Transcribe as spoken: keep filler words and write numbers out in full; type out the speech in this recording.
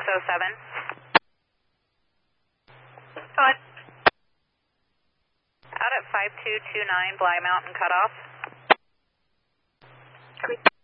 oh seven. What? Out at five two two nine Bly Mountain cutoff.